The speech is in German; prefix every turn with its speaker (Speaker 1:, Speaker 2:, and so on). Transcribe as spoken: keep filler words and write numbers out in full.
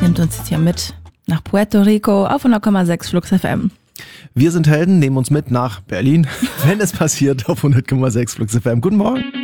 Speaker 1: nimmt uns jetzt hier mit nach Puerto Rico auf hundert Komma sechs Flux F M.
Speaker 2: Wir sind Helden, nehmen uns mit nach Berlin, wenn es passiert, auf hundert Komma sechs Flux F M. Guten Morgen.